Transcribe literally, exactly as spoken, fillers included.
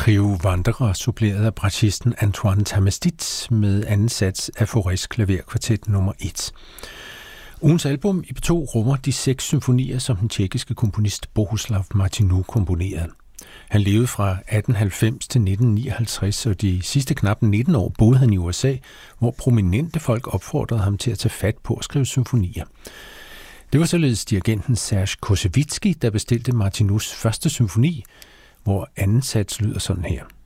Trio Wanderer, suppleret af bratschisten Antoine Tamestit med anden sats af Faurés klaverkvartet nummer et. Ugens album i P to rummer de seks symfonier, som den tjekkiske komponist Bohuslav Martinu komponerede. Han levede fra atten halvfems til nitten nioghalvtreds, og de sidste knap nitten år boede han i U S A, hvor prominente folk opfordrede ham til at tage fat på at skrive symfonier. Det var således dirigenten Serge Kossevitsky, der bestilte Martinus første symfoni, hvor anden sats lyder sådan her.